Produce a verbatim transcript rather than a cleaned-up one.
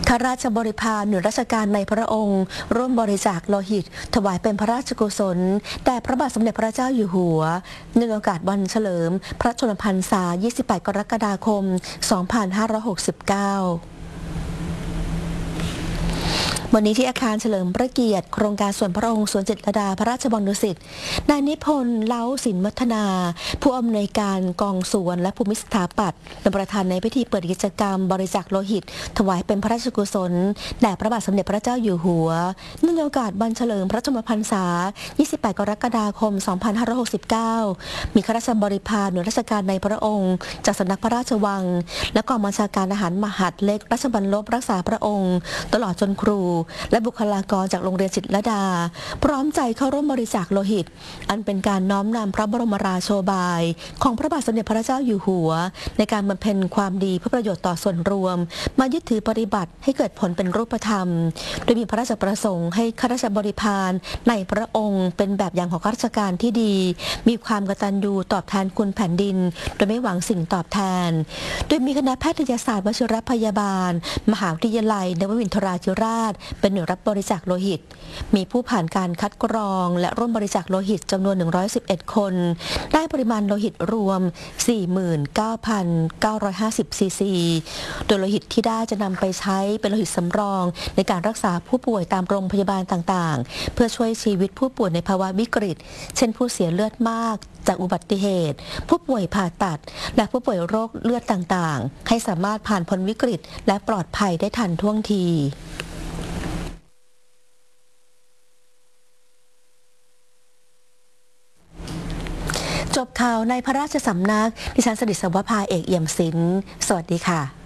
ข้าราชบริพารหน่วยราชการในพระองค์ร่วมบริจาคโลหิตถวายเป็นพระราชกุศลแด่พระบาทสมเด็จพระเจ้าอยู่หัวเนื่องในโอกาสวันเฉลิมพระชนมพรรษา ยี่สิบแปด กรกฎาคม สองพันห้าร้อยหกสิบเก้าวันนี้ที่อาคารเฉลิมพระเกียรติโครงการสวนพระองค์สวนจิตรลดาพระราชวังดุสิตนายนิพนธ์เล้าสินวัฒนาผู้อำนวยการกองสวนและภูมิสถาปัตย์เป็นประธานในพิธีเปิดกิจกรรมบริจาคโลหิตถวายเป็นพระราชกุศลแด่พระบาทสมเด็จพระเจ้าอยู่หัวเนื่องในโอกาสวันเฉลิมพระชนมพรรษา ยี่สิบแปด กรกฎาคม สองพันห้าร้อยหกสิบเก้ามีข้าราชบริพารหน่วยราชการในพระองค์จากสำนักพระราชวังและกองบัญชาการทหารมหาดเล็กราชบัลลบรักษาพระองค์ตลอดจนครูและบุคลากรจากโรงเรียนจิตรลดาพร้อมใจเข้าร่วมบริจาคโลหิตอันเป็นการน้อมนำพระบรมราโชบายของพระบาทสมเด็จพระเจ้าอยู่หัวในการบำเพ็ญความดีเพื่อประโยชน์ต่อส่วนรวมมายึดถือปฏิบัติให้เกิดผลเป็นรูปธรรมโดยมีพระราชประสงค์ให้ข้าราชบริพารในพระองค์เป็นแบบอย่างของข้าราชการที่ดีมีความกตัญญูตอบแทนคุณแผ่นดินโดยไม่หวังสิ่งตอบแทนโดยมีคณะแพทยศาสตร์วชิรพยาบาลมหาวิทยาลัยนวมินทราธิราชเป็นหน่วยรับบริจาคโลหิตมีผู้ผ่านการคัดกรองและร่วมบริจาคโลหิตจำนวนหนึ่งร้อยสิบเอ็ดคนได้ปริมาณโลหิตรวม สี่หมื่นเก้าพันเก้าร้อยห้าสิบ ซีซี โดยโลหิตที่ได้จะนำไปใช้เป็นโลหิตสำรองในการรักษาผู้ป่วยตามโรงพยาบาลต่างๆเพื่อช่วยชีวิตผู้ป่วยในภาวะวิกฤตเช่นผู้เสียเลือดมากจากอุบัติเหตุผู้ป่วยผ่าตัดและผู้ป่วยโรคเลือดต่างๆให้สามารถผ่านพ้นวิกฤตและปลอดภัยได้ทันท่วงทีจบข่าวในพระราชสำนักดิฉันสดิษฐ์ สวภา เอกเอี่ยมศิลป์สวัสดีค่ะ